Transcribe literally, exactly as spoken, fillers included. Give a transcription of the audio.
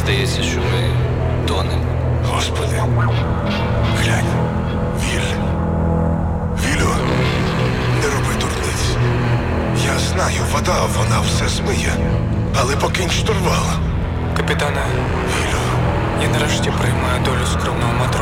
здається, що ми тонемо. Господи, глянь, Віль. Вілю, не роби дурниць. Я знаю, вода, вона все змиє. Але покинь штурвал. Капітане, Вілю. я нарешті приймаю долю скромного матрона.